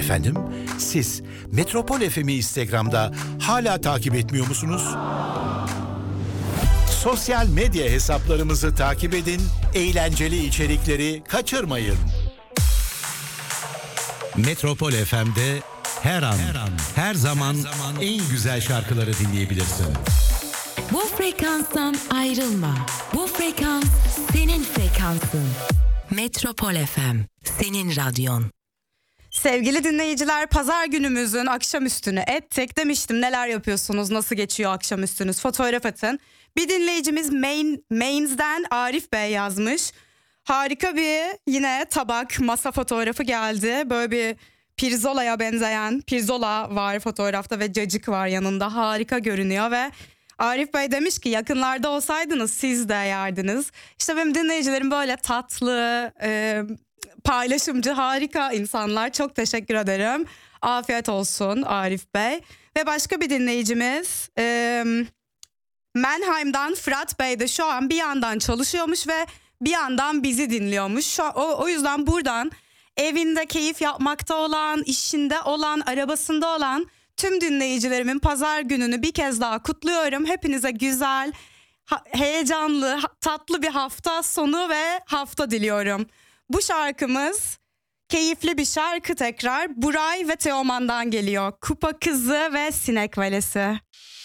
Efendim, siz Metropol FM'i Instagram'da hala takip etmiyor musunuz? Sosyal medya hesaplarımızı takip edin, eğlenceli içerikleri kaçırmayın. Metropol FM'de her an, her zaman en güzel şarkıları dinleyebilirsin. Bu frekanstan ayrılma. Bu frekans senin frekansın. Metropol FM, senin radyon. Sevgili dinleyiciler, pazar günümüzün akşamüstünü ettik. Demiştim, neler yapıyorsunuz, nasıl geçiyor akşamüstünüz, fotoğraf atın. Bir dinleyicimiz Mainz'den Arif Bey yazmış. Harika bir yine tabak, masa fotoğrafı geldi. Böyle bir pirzolaya benzeyen, pirzola var fotoğrafta ve cacık var yanında. Harika görünüyor ve Arif Bey demiş ki yakınlarda olsaydınız siz de yerdiniz. İşte benim dinleyicilerim böyle tatlı, paylaşımcı, harika insanlar. Çok teşekkür ederim. Afiyet olsun Arif Bey. Ve başka bir dinleyicimiz Mannheim'dan Fırat Bey de şu an bir yandan çalışıyormuş ve bir yandan bizi dinliyormuş. O yüzden buradan evinde keyif yapmakta olan, işinde olan, arabasında olan tüm dinleyicilerimin pazar gününü bir kez daha kutluyorum. Hepinize güzel, heyecanlı, tatlı bir hafta sonu ve hafta diliyorum. Bu şarkımız keyifli bir şarkı tekrar. Buray ve Teoman'dan geliyor. Kupa Kızı ve Sinek Valesi.